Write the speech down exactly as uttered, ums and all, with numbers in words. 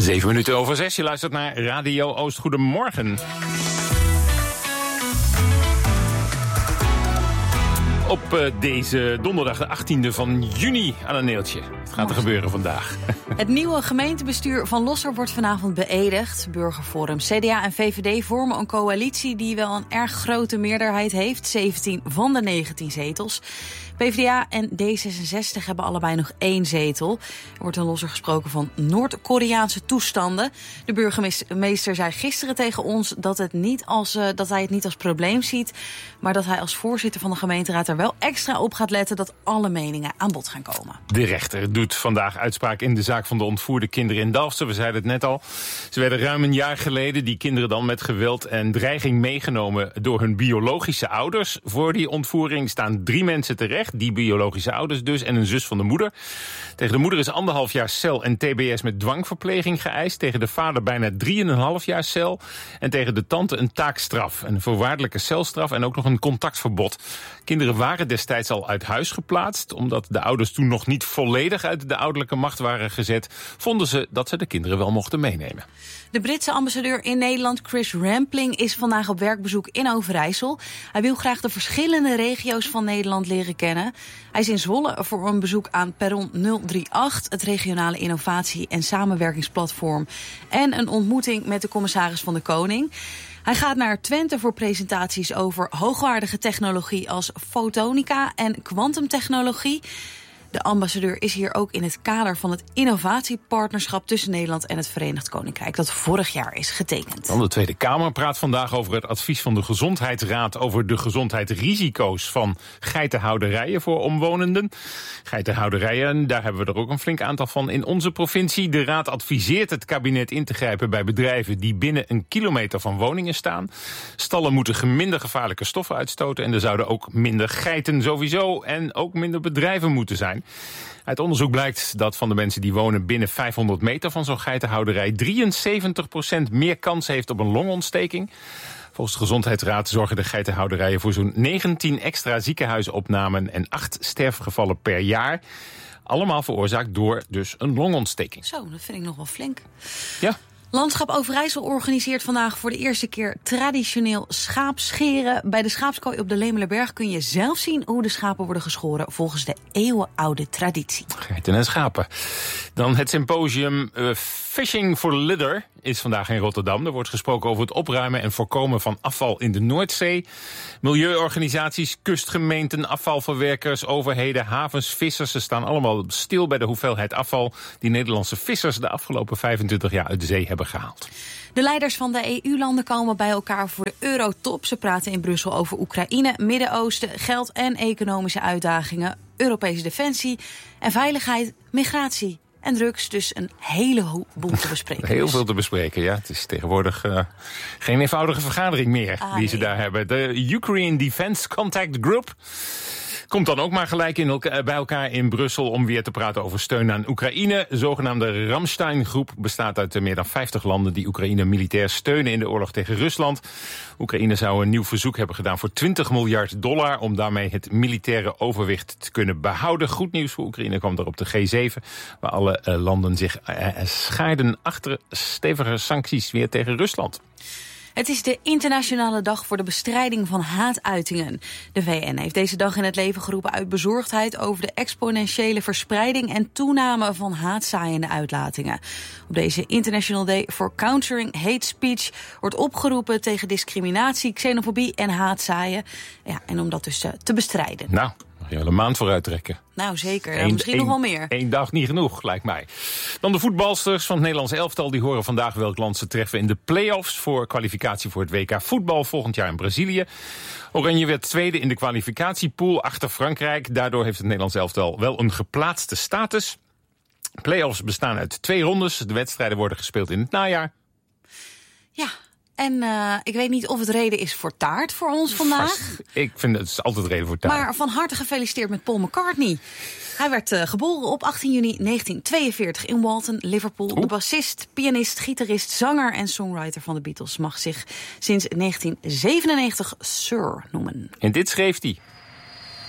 Zeven minuten over zes, je luistert naar Radio Oost. Goedemorgen. Op uh, deze donderdag de achttiende van juni aan een neeltje. Het gaat er gebeuren vandaag. Het nieuwe gemeentebestuur van Losser wordt vanavond beëdigd. Burgerforum, C D A en V V D vormen een coalitie die wel een erg grote meerderheid heeft. zeventien van de negentien zetels. P v d A en D zesenzestig hebben allebei nog één zetel. Er wordt in Losser gesproken van Noord-Koreaanse toestanden. De burgemeester zei gisteren tegen ons dat, het niet als, uh, dat hij het niet als probleem ziet, maar dat hij als voorzitter van de gemeenteraad er wel extra op gaat letten dat alle meningen aan bod gaan komen. De rechter doet vandaag uitspraak in de zaak van de ontvoerde kinderen in Dalfsen. We zeiden het net al. Ze werden ruim een jaar geleden, die kinderen dan met geweld en dreiging meegenomen door hun biologische ouders. Voor die ontvoering staan drie mensen terecht. Die biologische ouders dus en een zus van de moeder. Tegen de moeder is anderhalf jaar cel en T B S met dwangverpleging geëist. Tegen de vader bijna drieënhalf jaar cel. En tegen de tante een taakstraf. Een voorwaardelijke celstraf en ook nog een contactverbod. Kinderen waren destijds al uit huis geplaatst. Omdat de ouders toen nog niet volledig uit de ouderlijke macht waren gezet, vonden ze dat ze de kinderen wel mochten meenemen. De Britse ambassadeur in Nederland, Chris Rampling, is vandaag op werkbezoek in Overijssel. Hij wil graag de verschillende regio's van Nederland leren kennen. Hij is in Zwolle voor een bezoek aan Perron nul drie acht, het regionale innovatie- en samenwerkingsplatform, en een ontmoeting met de commissaris van de Koning. Hij gaat naar Twente voor presentaties over hoogwaardige technologie als fotonica en kwantumtechnologie. De ambassadeur is hier ook in het kader van het innovatiepartnerschap tussen Nederland en het Verenigd Koninkrijk, dat vorig jaar is getekend. Dan de Tweede Kamer praat vandaag over het advies van de Gezondheidsraad over de gezondheidsrisico's van geitenhouderijen voor omwonenden. Geitenhouderijen, daar hebben we er ook een flink aantal van in onze provincie. De raad adviseert het kabinet in te grijpen bij bedrijven die binnen een kilometer van woningen staan. Stallen moeten minder gevaarlijke stoffen uitstoten en er zouden ook minder geiten sowieso en ook minder bedrijven moeten zijn. Uit onderzoek blijkt dat van de mensen die wonen binnen vijfhonderd meter van zo'n geitenhouderij drieënzeventig procent meer kans heeft op een longontsteking. Volgens de Gezondheidsraad zorgen de geitenhouderijen voor zo'n negentien extra ziekenhuisopnamen en acht sterfgevallen per jaar. Allemaal veroorzaakt door dus een longontsteking. Zo, dat vind ik nog wel flink. Ja. Landschap Overijssel organiseert vandaag voor de eerste keer traditioneel schaapscheren. Bij de schaapskooi op de Lemelerberg kun je zelf zien hoe de schapen worden geschoren volgens de eeuwenoude traditie. Geiten en schapen. Dan het symposium uh, Fishing for Litter is vandaag in Rotterdam. Er wordt gesproken over het opruimen en voorkomen van afval in de Noordzee. Milieuorganisaties, kustgemeenten, afvalverwerkers, overheden, havens, vissers. Ze staan allemaal stil bij de hoeveelheid afval die Nederlandse vissers de afgelopen vijfentwintig jaar uit de zee hebben gehaald. De leiders van de E U-landen komen bij elkaar voor de Eurotop. Ze praten in Brussel over Oekraïne, Midden-Oosten, geld en economische uitdagingen, Europese defensie en veiligheid, migratie en drugs. Dus een hele boel te bespreken. Heel veel te bespreken, ja. Het is tegenwoordig uh, geen eenvoudige vergadering meer ah, die nee. ze daar hebben. De Ukraine Defense Contact Group komt dan ook maar gelijk in elka- bij elkaar in Brussel om weer te praten over steun aan Oekraïne. De zogenaamde Ramstein-groep bestaat uit meer dan vijftig landen die Oekraïne militair steunen in de oorlog tegen Rusland. Oekraïne zou een nieuw verzoek hebben gedaan voor twintig miljard dollar om daarmee het militaire overwicht te kunnen behouden. Goed nieuws voor Oekraïne kwam er op de G zeven, waar alle uh, landen zich uh, schaarden achter stevige sancties weer tegen Rusland. Het is de internationale dag voor de bestrijding van haatuitingen. De V N heeft deze dag in het leven geroepen uit bezorgdheid over de exponentiële verspreiding en toename van haatzaaiende uitlatingen. Op deze International Day for Countering Hate Speech wordt opgeroepen tegen discriminatie, xenofobie en haatzaaien. Ja, en om dat dus uh, te bestrijden. Nou, mag je wel een maand vooruit trekken. Nou, zeker. Eén, misschien één, nog wel meer. Eén dag niet genoeg, lijkt mij. Dan de voetbalsters van het Nederlands elftal. Die horen vandaag welk land ze treffen in de play-offs voor kwalificatie voor het W K voetbal volgend jaar in Brazilië. Oranje werd tweede in de kwalificatiepool achter Frankrijk. Daardoor heeft het Nederlands elftal wel een geplaatste status. Play-offs bestaan uit twee rondes. De wedstrijden worden gespeeld in het najaar. Ja. En uh, ik weet niet of het reden is voor taart voor ons vandaag. Vast. Ik vind het is altijd reden voor taart. Maar van harte gefeliciteerd met Paul McCartney. Hij werd uh, geboren op achttien juni negentien tweeënveertig in Walton, Liverpool. Oeh. De bassist, pianist, gitarist, zanger en songwriter van de Beatles mag zich sinds negentien zevenennegentig Sir noemen. En dit schreef hij.